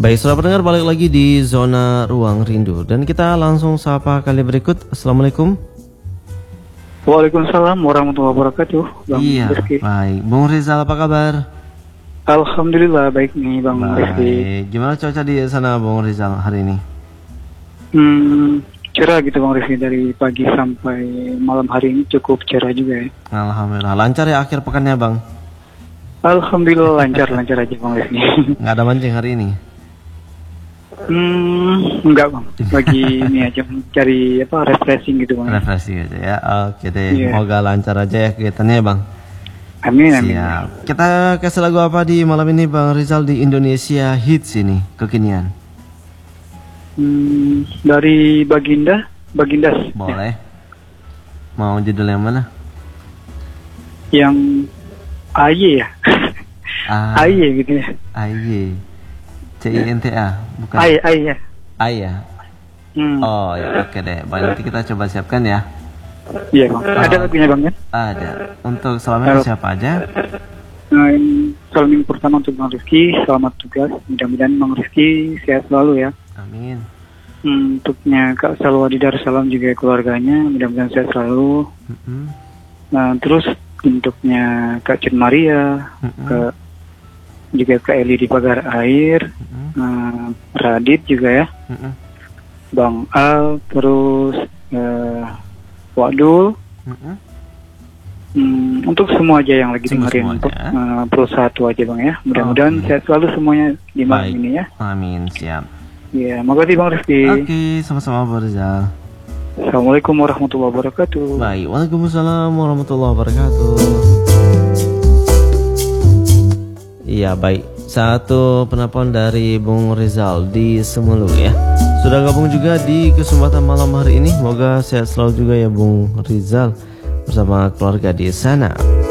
Baik, saudara pendengar, balik lagi di Zona Ruang Rindu. Dan kita langsung sapa kali berikut. Assalamualaikum. Waalaikumsalam warahmatullahi wabarakatuh, Bang Rizky. Baik. Bung Rizal, apa kabar? Alhamdulillah baik nih, Bang Rizky. Gimana cuaca di sana, Bung Rizal, hari ini? Cerah gitu, Bang Rizky. Dari pagi sampai malam hari ini cukup cerah juga ya. Alhamdulillah. Lancar ya akhir pekannya, Bang? Alhamdulillah lancar aja, Bang Rizky. Nggak ada mancing hari ini? Enggak, Bang. Lagi ini aja cari refreshing gitu, Bang. Refreshing aja ya. Oke deh. Semoga lancar aja ya kegiatannya, Bang. Amin. Siap. Kita kasih lagu apa di malam ini, Bang Rizal, di Indonesia Hits ini kekinian? Dari Baginda. Boleh. Mau judul yang mana? Yang AY ya. AY gitu ya. AY. CINTA bukan? AY ya. AY ya. Oh ya, oke deh. Nanti kita coba siapkan ya. Iya, Bang. Ada lagunya, Bang ya? Ada. Untuk salamnya siapa aja? Salam yang pertama untuk Bang Rizky, selamat tugas. Mudah-mudahan Bang Rizky sehat selalu ya. Amin. Untuknya Kak Salwa di Darussalam juga keluarganya, mudah-mudahan sehat selalu. Nah, terus untuknya Kak Cin Maria, juga Kak Eli di Pagar Air, Radit juga ya, Bang Al, terus Wadul. Untuk semua aja yang lagi dengerin untuk perusahaan aja, Bang ya. Mudah-mudahan sehat selalu semuanya di malam ini ya. Amin, siap. Ya, makasih Bang Rizky. Oke, sama-sama Bang Rizal. Assalamualaikum warahmatullahi wabarakatuh. Baik, waalaikumsalam warahmatullahi wabarakatuh. Iya, baik. Satu penelpon dari Bung Rizal di Semulu ya. Sudah gabung juga di kesempatan malam hari ini. Semoga sehat selalu juga ya Bung Rizal bersama keluarga di sana.